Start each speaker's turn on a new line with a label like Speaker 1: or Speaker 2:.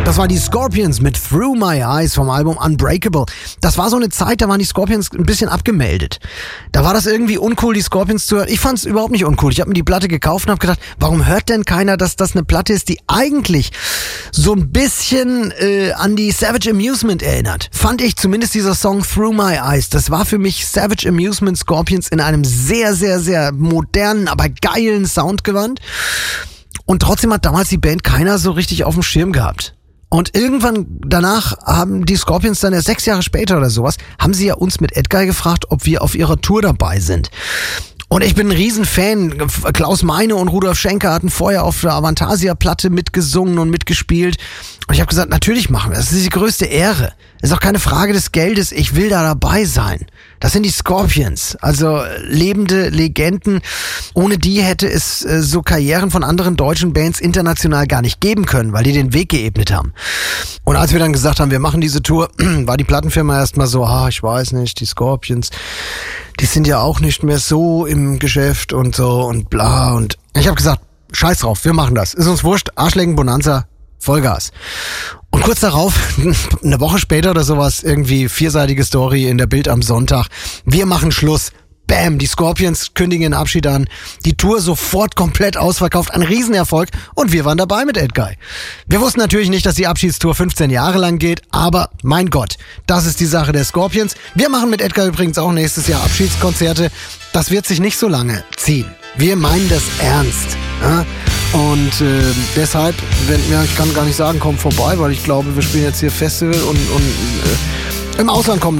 Speaker 1: Das war die Scorpions mit Through My Eyes vom Album Unbreakable. Das war so eine Zeit, da waren die Scorpions ein bisschen abgemeldet. Da war das irgendwie uncool, die Scorpions zu hören. Ich fand es überhaupt nicht uncool. Ich habe mir die Platte gekauft und habe gedacht, warum hört denn keiner, dass das eine Platte ist, die eigentlich so ein bisschen an die Savage Amusement erinnert. Fand ich zumindest dieser Song Through My Eyes. Das war für mich Savage Amusement Scorpions in einem sehr, sehr, sehr modernen, aber geilen Soundgewand. Und trotzdem hat damals die Band keiner so richtig auf dem Schirm gehabt. Und irgendwann danach haben die Scorpions dann 6 Jahre später oder sowas, haben sie ja uns mit Edguy gefragt, ob wir auf ihrer Tour dabei sind. Und ich bin ein Riesenfan. Klaus Meine und Rudolf Schenker hatten vorher auf der Avantasia-Platte mitgesungen und mitgespielt. Und ich habe gesagt, natürlich machen wir das. Das ist die größte Ehre. Das ist auch keine Frage des Geldes. Ich will da dabei sein. Das sind die Scorpions. Also lebende Legenden. Ohne die hätte es so Karrieren von anderen deutschen Bands international gar nicht geben können, weil die den Weg geebnet haben. Und als wir dann gesagt haben, wir machen diese Tour, war die Plattenfirma erstmal so, ich weiß nicht, die Scorpions, die sind ja auch nicht mehr so im Geschäft und so und bla. Und ich habe gesagt, scheiß drauf, wir machen das. Ist uns wurscht, Arschlecken Bonanza, Vollgas. Und kurz darauf, eine Woche später oder sowas, irgendwie 4-seitige Story in der Bild am Sonntag. Wir machen Schluss. Bam, die Scorpions kündigen den Abschied an. Die Tour sofort komplett ausverkauft. Ein Riesenerfolg. Und wir waren dabei mit Edguy. Wir wussten natürlich nicht, dass die Abschiedstour 15 Jahre lang geht. Aber mein Gott, das ist die Sache der Scorpions. Wir machen mit Edguy übrigens auch nächstes Jahr Abschiedskonzerte. Das wird sich nicht so lange ziehen. Wir meinen das ernst. Ja? Und deshalb, ich kann gar nicht sagen, kommt vorbei, weil ich glaube, wir spielen jetzt hier Festival und im Ausland kommen